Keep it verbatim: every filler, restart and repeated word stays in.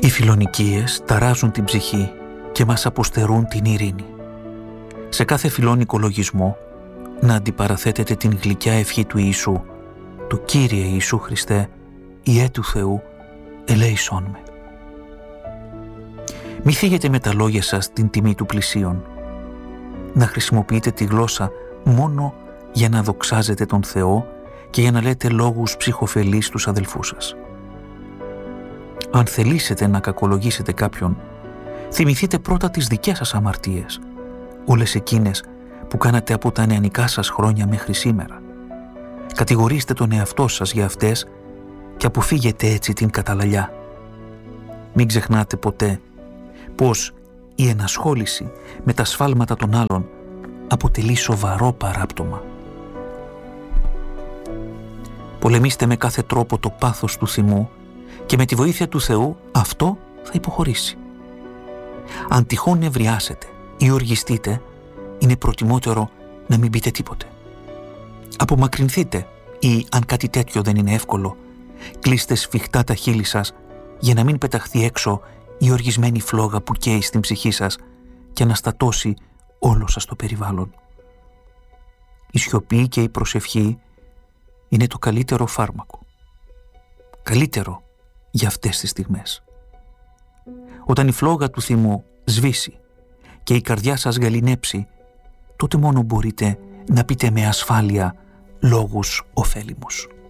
Οι φιλονικίες ταράζουν την ψυχή και μας αποστερούν την ειρήνη. Σε κάθε φιλόνικο λογισμό να αντιπαραθέτετε την γλυκιά ευχή του Ιησού, του Κύριε Ιησού Χριστέ, Υιέ του Θεού, ελέησόν με. Μη θίγετε με τα λόγια σας την τιμή του πλησίον. Να χρησιμοποιείτε τη γλώσσα μόνο για να δοξάζετε τον Θεό και για να λέτε λόγους ψυχοφελείς στους αδελφούς σας. Αν θελήσετε να κακολογήσετε κάποιον, θυμηθείτε πρώτα τις δικές σας αμαρτίες, όλες εκείνες που κάνατε από τα νεανικά σας χρόνια μέχρι σήμερα. Κατηγορήστε τον εαυτό σας για αυτές και αποφύγετε έτσι την καταλαλιά. Μην ξεχνάτε ποτέ πως η ενασχόληση με τα σφάλματα των άλλων αποτελεί σοβαρό παράπτωμα. Πολεμήστε με κάθε τρόπο το πάθος του θυμού και με τη βοήθεια του Θεού αυτό θα υποχωρήσει. Αν τυχόν νευριάσετε ή οργιστείτε, είναι προτιμότερο να μην πείτε τίποτε. Απομακρυνθείτε ή, αν κάτι τέτοιο δεν είναι εύκολο, κλείστε σφιχτά τα χείλη σας για να μην πεταχθεί έξω η οργισμένη φλόγα που καίει στην ψυχή σας και αναστατώσει όλο σας το περιβάλλον. Η σιωπή και η προσευχή είναι το καλύτερο φάρμακο. Καλύτερο για αυτές τις στιγμές. Όταν η φλόγα του θυμού σβήσει και η καρδιά σας γαληνέψει, τότε μόνο μπορείτε να πείτε με ασφάλεια λόγους ωφέλιμους.